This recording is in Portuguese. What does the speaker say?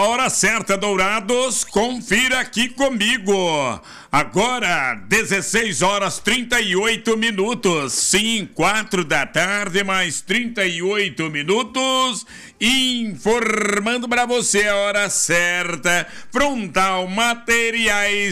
hora certa, Dourados, confira aqui comigo. Agora, 16 horas 38 minutos. Sim, 4 da tarde, mais 38 minutos. Informando para você a hora certa. Frontal Materiais